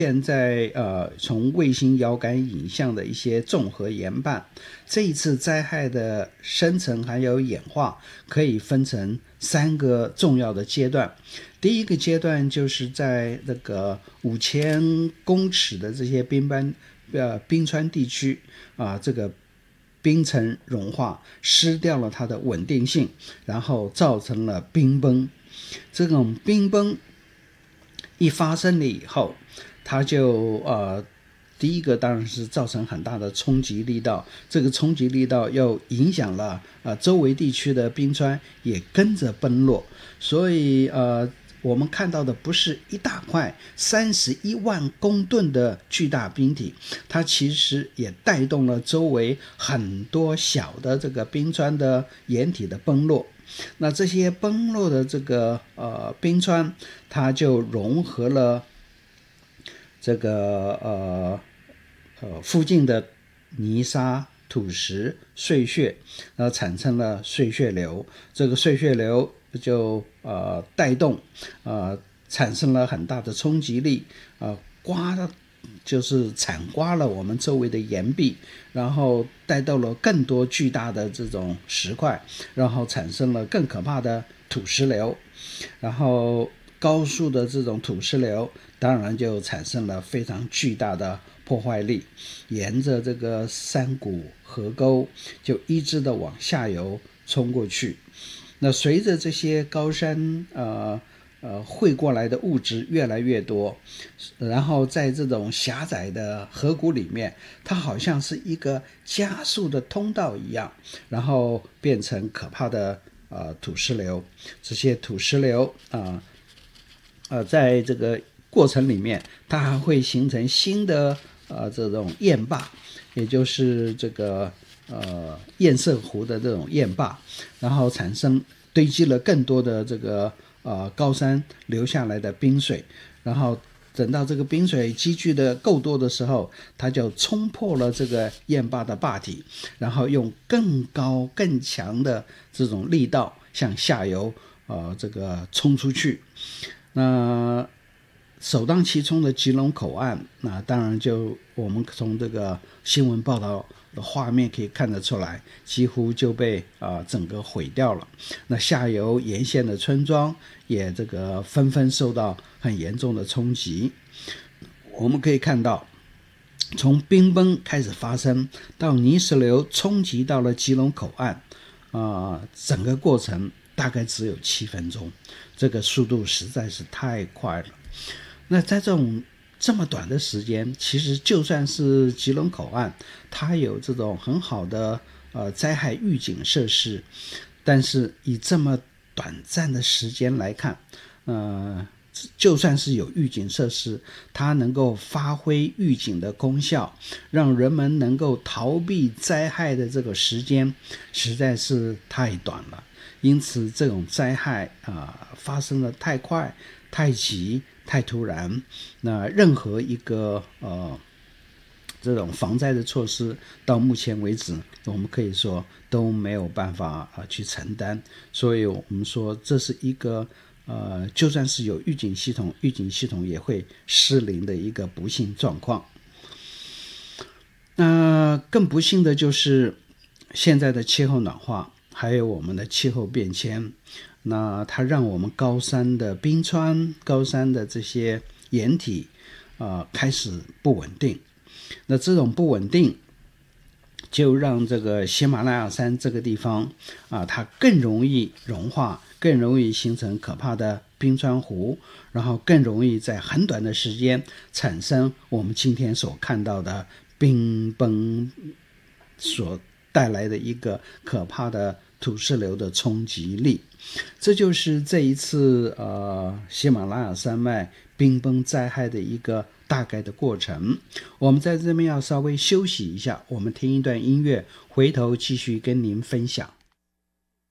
现在从卫星遥感影像的一些综合研判，这一次灾害的生成还有演化可以分成3个重要的阶段。第一个阶段就是在那个5000公尺的这些冰川地区这个冰层融化失掉了它的稳定性，然后造成了冰崩。这种冰崩一发生了以后，它就第一个当然是造成很大的冲击力道，这个冲击力道又影响了周围地区的冰川也跟着崩落，所以我们看到的不是一大块31万公吨的巨大冰体，它其实也带动了周围很多小的这个冰川的岩体的崩落。那这些崩落的这个冰川，它就融合了这个附近的泥沙、土石、碎屑，然后产生了碎屑流。这个碎屑流就带动产生了很大的冲击力，就是铲刮了我们周围的岩壁，然后带到了更多巨大的这种石块，然后产生了更可怕的土石流，然后高速的这种土石流当然就产生了非常巨大的破坏力，沿着这个山谷河沟就一直的往下游冲过去。那随着这些高山汇过来的物质越来越多，然后在这种狭窄的河谷里面，它好像是一个加速的通道一样，然后变成可怕的土石流。这些土石流在这个过程里面，它还会形成新的这种堰坝，也就是这个堰塞湖的这种堰坝，然后堆积了更多的这个高山流下来的冰水，然后等到这个冰水积聚的够多的时候，它就冲破了这个堰坝的坝体，然后用更高更强的这种力道向下游这个冲出去。那首当其冲的基隆口岸，那当然就我们从这个新闻报道的画面可以看得出来，几乎就被整个毁掉了。那下游沿线的村庄也这个纷纷受到很严重的冲击。我们可以看到，从冰崩开始发生到泥石流冲击到了基隆口岸整个过程大概只有7分钟，这个速度实在是太快了。那在这么短的时间，其实就算是基隆口岸它有这种很好的灾害预警设施，但是以这么短暂的时间来看，就算是有预警设施，它能够发挥预警的功效，让人们能够逃避灾害的这个时间实在是太短了。因此这种灾害发生的太快、太急、太突然，那任何一个这种防灾的措施到目前为止，我们可以说都没有办法去承担。所以我们说这是一个就算是有预警系统也会失灵的一个不幸状况。那更不幸的就是现在的气候暖化，还有我们的气候变迁，那它让我们高山的冰川、高山的这些岩体开始不稳定。那这种不稳定就让这个喜马拉雅山这个地方它更容易融化，更容易形成可怕的冰川湖，然后更容易在很短的时间产生我们今天所看到的冰崩所带来的一个可怕的土石流的冲击力。这就是这一次喜马拉雅山脉冰崩灾害的一个大概的过程。我们在这边要稍微休息一下，我们听一段音乐，回头继续跟您分享。